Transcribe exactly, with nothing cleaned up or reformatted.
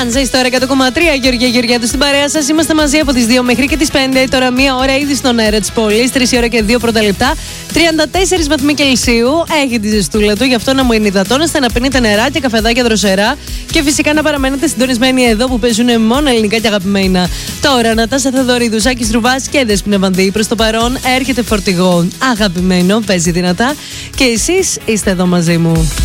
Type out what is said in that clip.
Τρανζίστορ τώρα εκατό κόμμα τρία, Γεωργία Γεωργιάδου στην παρέα σας. Είμαστε μαζί από τις δύο μέχρι και τις πέντε. Τώρα μία ώρα ήδη στον αέρα της πόλης. τρεις η ώρα και δύο πρώτα λεπτά. τριάντα τέσσερις βαθμοί Κελσίου. Έχει τη ζεστούλα του. Γι' αυτό να μου ενυδατώνεστε, να πίνετε νερά και καφεδάκια δροσερά. Και φυσικά να παραμένετε συντονισμένοι εδώ που παίζουν μόνο ελληνικά και αγαπημένα. Τώρα Νατάσα Θεοδωρίδου, Άκης Ρουβάς και Δέσποινα Βανδύ. Προς το παρόν έρχεται φορτηγό. Αγαπημένο, παίζει δυνατά. Και εσείς είστε εδώ μαζί μου.